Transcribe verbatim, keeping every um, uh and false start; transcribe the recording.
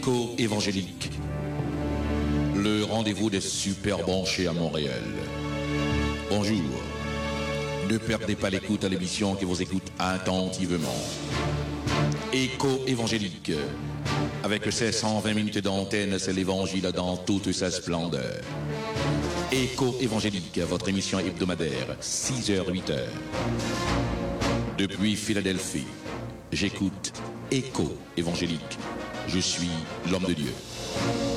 Écho évangélique, le rendez-vous des super branchés à Montréal. Bonjour, ne perdez pas l'écoute à l'émission qui vous écoute attentivement. Écho évangélique, avec ses cent vingt minutes d'antenne, c'est l'évangile dans toute sa splendeur. Écho évangélique, votre émission hebdomadaire, six heures huit heures. Depuis Philadelphie, j'écoute Écho évangélique. Je suis l'homme de Dieu.